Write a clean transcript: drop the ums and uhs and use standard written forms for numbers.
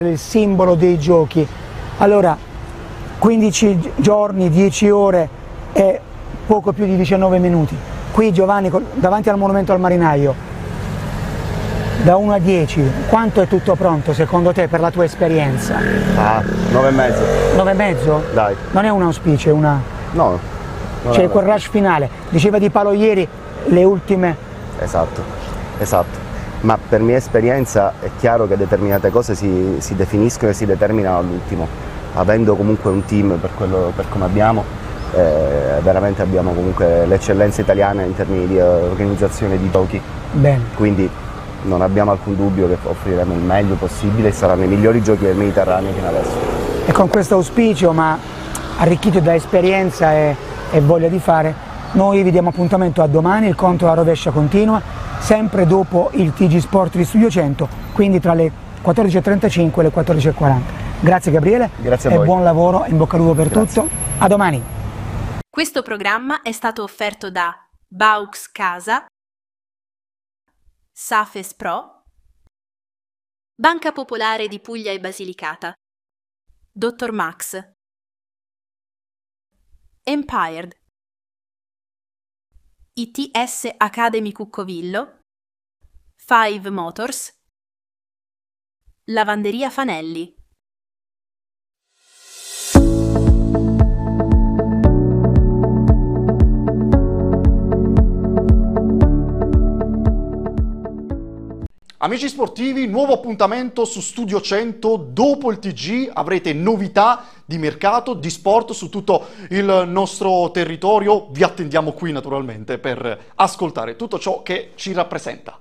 il simbolo dei giochi. Allora, 15 giorni, 10 ore e poco più di 19 minuti. Qui Giovanni, davanti al monumento al marinaio, da 1 a 10, quanto è tutto pronto secondo te per la tua esperienza? 9,5. 9,5? Dai. Non è un auspicio, è una... No. C'è quel rush finale. Diceva Di Paolo ieri, le ultime... Esatto. Ma per mia esperienza è chiaro che determinate cose si definiscono e si determinano all'ultimo. Avendo comunque un team per come abbiamo, veramente abbiamo comunque l'eccellenza italiana in termini di organizzazione di giochi. Bene. Quindi non abbiamo alcun dubbio che offriremo il meglio possibile e saranno i migliori giochi del Mediterraneo fino adesso. E con questo auspicio, ma arricchito da esperienza e voglia di fare, noi vi diamo appuntamento a domani, il conto alla rovescia continua, sempre dopo il TG Sport di Studio 100, quindi tra le 14.35 e le 14.40. Grazie Gabriele. Grazie a voi. E buon lavoro, in bocca al lupo per Grazie. tutto. A domani. Questo programma è stato offerto da Baux Casa, Safes Pro, Banca Popolare di Puglia e Basilicata, Dr. Max, Empired, ITS Academy Cuccovillo, Five Motors, Lavanderia Fanelli. Amici sportivi, nuovo appuntamento su Studio 100. Dopo il TG avrete novità di mercato, di sport su tutto il nostro territorio. Vi attendiamo qui naturalmente per ascoltare tutto ciò che ci rappresenta.